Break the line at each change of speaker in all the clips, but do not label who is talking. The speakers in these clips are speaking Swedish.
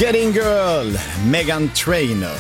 Getting Girl, Meghan Trainor.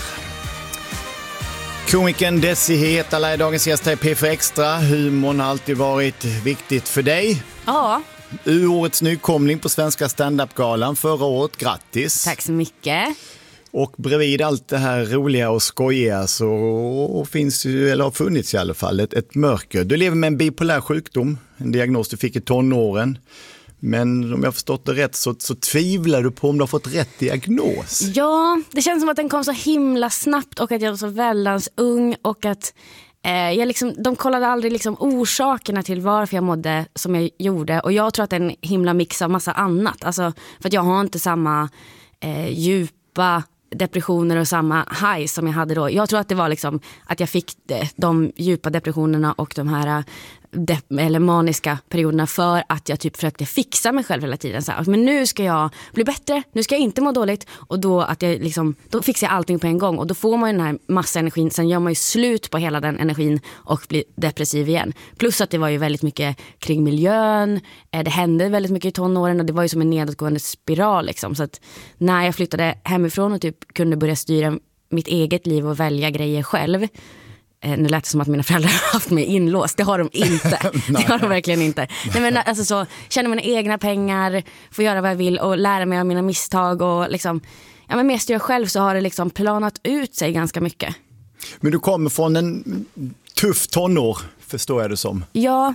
Komikern Desi Hetala är dagens gäst här i P4 Extra. Humorn har alltid varit viktigt för dig.
Ja.
Årets nykomling på Svenska stand-up-galan förra året. Grattis!
Tack så mycket.
Och bredvid allt det här roliga och skojiga så finns ju, eller har funnits i alla fall, ett mörker. Du lever med en bipolär sjukdom, en diagnos du fick i tonåren. Men om jag har förstått det rätt så tvivlar du på om du har fått rätt diagnos.
Ja, det känns som att den kom så himla snabbt och att jag var så väldans ung och att de kollade aldrig orsakerna till varför jag mådde som jag gjorde. Och jag tror att det är en himla mix av massa annat. Alltså, för att jag har inte samma djupa depressioner och samma high som jag hade då. Jag tror att det var att jag fick de djupa depressionerna och de här eller maniska perioderna för att jag typ försökte fixa mig själv hela tiden. Så här, men nu ska jag bli bättre, nu ska jag inte må dåligt. Och då, då fixar jag allting på en gång. Och då får man ju den här massa energin. Sen gör man ju slut på hela den energin och blir depressiv igen. Plus att det var ju väldigt mycket kring miljön. Det hände väldigt mycket i tonåren och det var ju som en nedåtgående spiral. Så att när jag flyttade hemifrån och typ kunde börja styra mitt eget liv och välja grejer själv. Nu lät det som att mina föräldrar har haft mig inlåst. Det har de inte. Det har de verkligen inte. Nej, men så känner mina egna pengar, får göra vad jag vill och lära mig av mina misstag och men mest jag själv så har det planat ut sig ganska mycket.
Men du kommer från en tuff tonår, förstår jag det som.
Ja,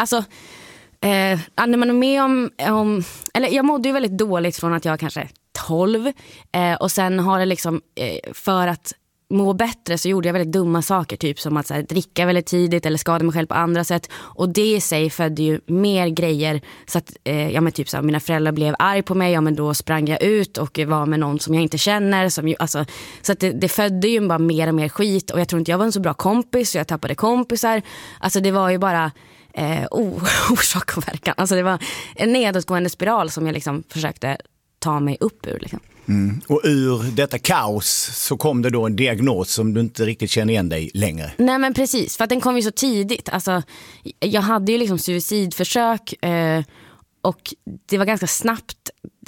när man är med om eller jag mådde ju väldigt dåligt från att jag kanske 12 och sen har det för att må bättre så gjorde jag väldigt dumma saker, typ som att dricka väldigt tidigt eller skada mig själv på andra sätt, och det i sig födde ju mer grejer så att mina föräldrar blev arg på mig, men då sprang jag ut och var med någon som jag inte känner så att det födde ju bara mer och mer skit, och jag tror inte jag var en så bra kompis så jag tappade kompisar. Det var ju bara orsak och verkan. Det var en nedåtgående spiral som jag försökte ta mig upp ur
Och ur detta kaos så kom det då en diagnos som du inte riktigt känner igen dig längre.
Nej, men precis, för att den kom ju så tidigt. Jag hade ju suicidförsök och det var ganska snabbt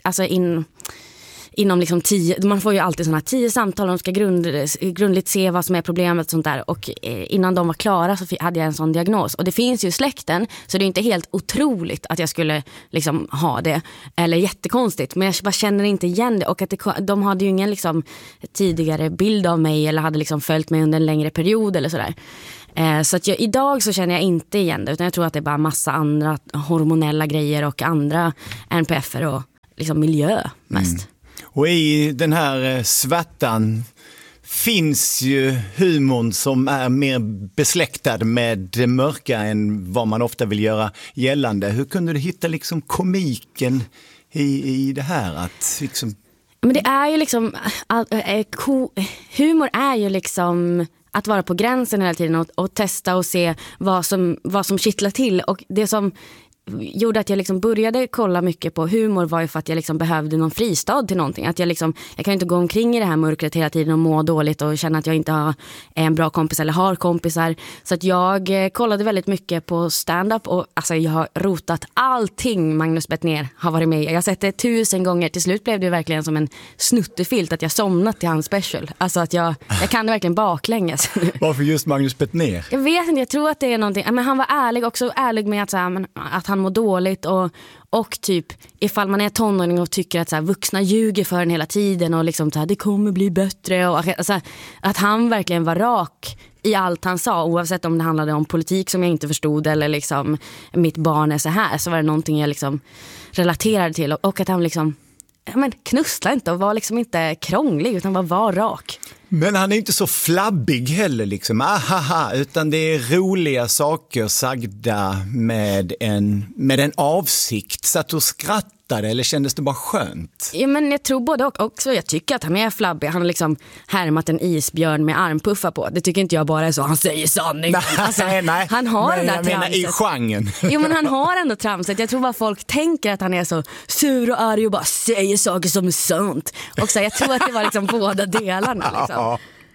inom 10, man får ju alltid såna 10 samtal, de ska grundligt se vad som är problemet och sånt där, och innan de var klara så hade jag en sån diagnos, och det finns ju i släkten så det är inte helt otroligt att jag skulle ha det, eller jättekonstigt, men jag bara känner inte igen det, och att de hade ju ingen tidigare bild av mig eller hade följt mig under en längre period eller sådär. Så att idag så känner jag inte igen det, utan jag tror att det är bara massa andra hormonella grejer och andra NPF:er och miljö mest.
Och i den här svärtan finns ju humorn som är mer besläktad med det mörka än vad man ofta vill göra gällande. Hur kunde du hitta komiken i det här?
Men det är ju humor är ju att vara på gränsen hela tiden och testa och se vad som kittlar till, och det som gjorde att jag började kolla mycket på humor var ju för att jag behövde någon fristad till någonting. Att jag kan inte gå omkring i det här mörkret hela tiden och må dåligt och känna att jag inte är en bra kompis eller har kompisar. Så att jag kollade väldigt mycket på stand-up, och jag har rotat allting Magnus Bettner har varit med. Jag har sett det 1000 gånger. Till slut blev det verkligen som en snuttefilt att jag somnat till hans special. Att jag kan det verkligen baklänges.
Varför just Magnus Bettner?
Jag vet inte, jag tror att det är någonting. Men han var ärlig med att han mår dåligt, och typ ifall man är tonåring och tycker att vuxna ljuger för en hela tiden och det kommer bli bättre, och att han verkligen var rak i allt han sa, oavsett om det handlade om politik som jag inte förstod eller mitt barn är så här, så var det någonting jag relaterade till, och att han knussla inte och var inte krånglig utan var rak.
Men han är inte så flabbig heller utan det är roliga saker sagda med en avsikt. Så att du skrattade, eller kändes det bara skönt?
Ja, men jag tror både och också. Jag tycker att han är flabbig. Han har härmat en isbjörn med armpuffar på. Det tycker inte jag bara är så. Han säger sanning.
Nej.
Han har
men
det där
jag
tramset.
menar i genren.
Jo, men han har ändå tramset. Jag tror bara folk tänker att han är så sur och arg och bara säger saker som är sant. Och jag tror att det var båda delarna.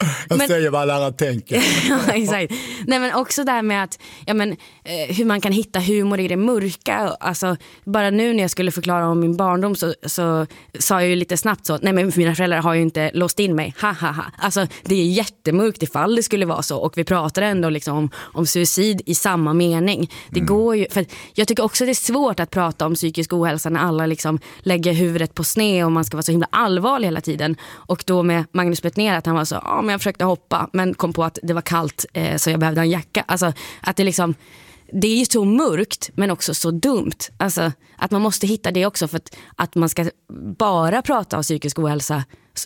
Jag säger vad alla tänker.
Ja, exakt. Nej, men också där med att hur man kan hitta humor i det mörka. Alltså, bara nu när jag skulle förklara om min barndom så sa jag ju lite snabbt så, nej men mina föräldrar har ju inte låst in mig. Alltså det är jättemörkt ifall det skulle vara så, och vi pratar ändå liksom om suicid i samma mening. Det går ju, för jag tycker också det är svårt att prata om psykisk ohälsa när alla liksom lägger huvudet på sned och man ska vara så himla allvarlig hela tiden. Och då med Magnus Bettner att han var så, men jag försökte hoppa men kom på att det var kallt så jag behövde en jacka. Alltså att det liksom, det är ju så mörkt men också så dumt. Alltså att man måste hitta det också, för att man ska bara prata om psykisk ohälsa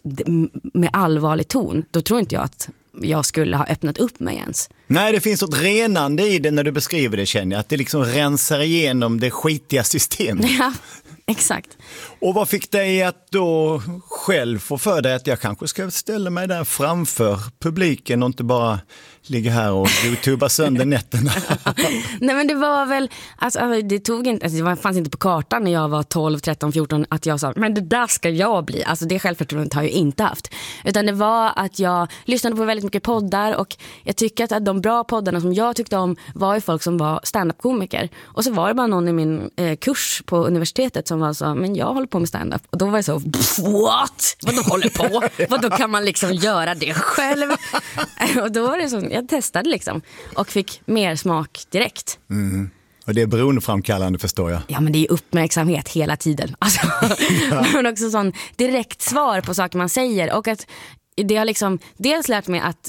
med allvarlig ton. Då tror inte jag att jag skulle ha öppnat upp mig ens.
Nej, det finns ett renande i det när du beskriver det, känner jag. Att det liksom rensar igenom det skitiga systemet.
Ja, exakt.
Och vad fick dig att då själv få för dig att jag kanske ska ställa mig där framför publiken och inte bara ligga här och youtuba sönder nätterna?
Nej, men det var väl, alltså, det tog inte, alltså, det fanns inte på kartan när jag var 12, 13, 14 att jag sa, men det där ska jag bli. Alltså det självförtroendet har jag inte haft. Utan det var att jag lyssnade på väldigt mycket poddar, och jag tycker att de bra poddarna som jag tyckte om var ju folk som var stand-up-komiker. Och så var det bara någon i min kurs på universitetet som var så, men jag håller på med stand-up. Och då var jag så, what? Vad de håller på? Vad då kan man liksom göra det själv? Och då var det så, jag testade liksom och fick mer smak direkt.
Mm. Och det är beroendeframkallande, förstår jag.
Ja, men det är jag hela tiden. Alltså, men också sån direkt svar på saker man säger. Och att det har liksom dels lärt mig att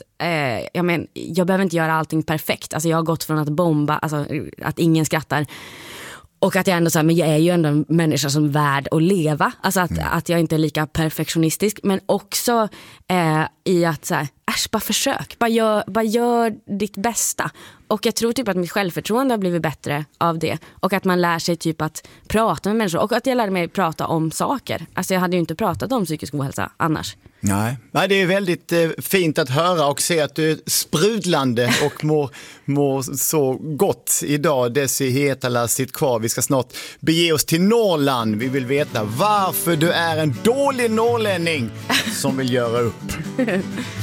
jag behöver inte göra allting perfekt. Alltså jag har gått från att bomba, alltså att ingen skrattar, och att jag ändå så här, men jag är ju ändå en människa som är värd att leva. Alltså att jag inte är lika perfektionistisk. Men också i att så här, bara försök. Bara gör ditt bästa. Och jag tror typ att mitt självförtroende har blivit bättre av det. Och att man lär sig typ att prata med människor. Och att jag lärde mig prata om saker. Alltså jag hade ju inte pratat om psykisk ohälsa annars.
Nej, det är väldigt fint att höra och se att du är sprudlande och mår så gott idag. Desi Hetala, sitt kvar. Vi ska snart bege oss till Norrland. Vi vill veta varför du är en dålig norrlänning som vill göra upp.